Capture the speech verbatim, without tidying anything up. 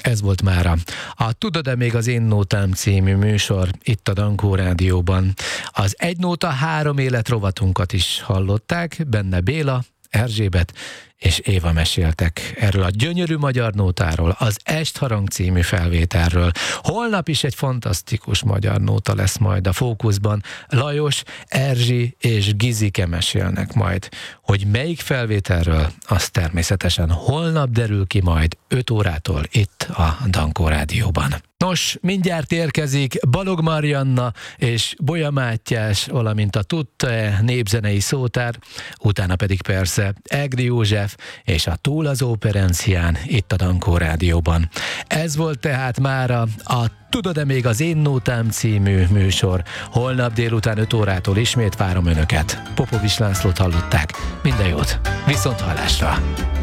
ez volt mára a Tudod-e még az én nótám című műsor itt a Dankó Rádióban. Az Egy nóta három élet rovatunkat is hallották, benne Béla, Erzsébet és Éva meséltek erről a gyönyörű magyar nótáról, az Estharang című felvételről. Holnap is egy fantasztikus magyar nóta lesz majd a fókuszban. Lajos, Erzsi és Gizike mesélnek majd. Hogy melyik felvételről, az természetesen holnap derül ki majd öt órától itt a Dankó Rádióban. Nos, mindjárt érkezik Balog Marianna és Bolya Mátyás, valamint a Tudta-e népzenei szótár, utána pedig persze Egri József és a Túl az Óperencián itt a Dankó Rádióban. Ez volt tehát mára a Tudod-e még az én nótám című műsor. Holnap délután öt órától ismét várom önöket. Popovics Lászlót hallották. Minden jót! Viszont hallásra!